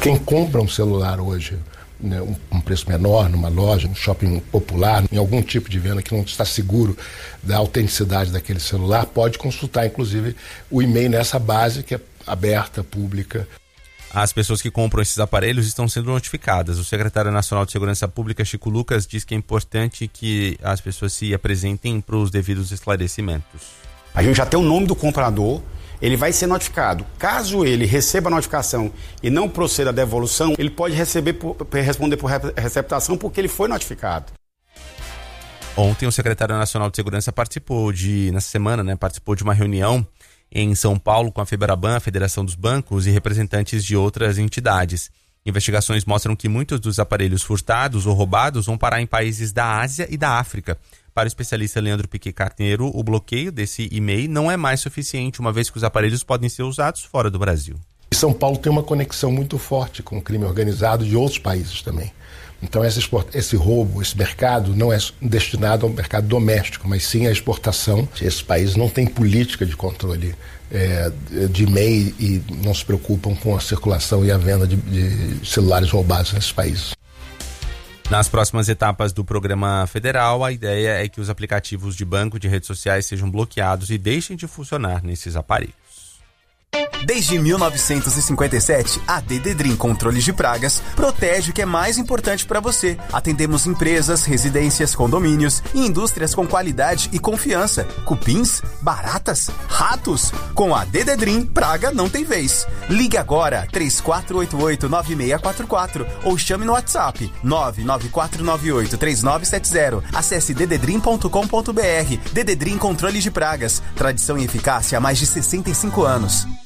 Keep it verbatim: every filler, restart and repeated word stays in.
Quem compra um celular hoje, né, um, um preço menor, numa loja, num shopping popular, em algum tipo de venda que não está seguro da autenticidade daquele celular, pode consultar, inclusive, o e-mail nessa base que é aberta, pública. As pessoas que compram esses aparelhos estão sendo notificadas. O secretário nacional de Segurança Pública, Chico Lucas, diz que é importante que as pessoas se apresentem para os devidos esclarecimentos. A gente já tem o nome do comprador, ele vai ser notificado. Caso ele receba a notificação e não proceda à devolução, ele pode receber por, responder por receptação porque ele foi notificado. Ontem o secretário nacional de Segurança participou de, nessa semana, né, participou de uma reunião em São Paulo com a Febraban, a Federação dos Bancos, e representantes de outras entidades. Investigações mostram que muitos dos aparelhos furtados ou roubados vão parar em países da Ásia e da África. Para o especialista Leandro Piquet Carneiro, o bloqueio desse e-mail não é mais suficiente, uma vez que os aparelhos podem ser usados fora do Brasil. São Paulo tem uma conexão muito forte com o crime organizado de outros países também. Então esse, export... esse roubo, esse mercado não é destinado ao mercado doméstico, mas sim à exportação. Esses países não têm política de controle é, de e-mail e não se preocupam com a circulação e a venda de, de celulares roubados nesses países. Nas próximas etapas do programa federal, a ideia é que os aplicativos de banco de redes sociais sejam bloqueados e deixem de funcionar nesses aparelhos. Desde mil novecentos e cinquenta e sete, a Dededrim Controles de Pragas protege o que é mais importante para você. Atendemos empresas, residências, condomínios e indústrias com qualidade e confiança. Cupins, baratas, ratos. Com a Dededrim, praga não tem vez. Ligue agora três quatro oito oito, nove seis quatro quatro ou chame no WhatsApp nove nove quatro nove oito, três nove sete zero. Acesse dededrim ponto com ponto br. Dededrim Controles de Pragas. Tradição e eficácia há mais de sessenta e cinco anos.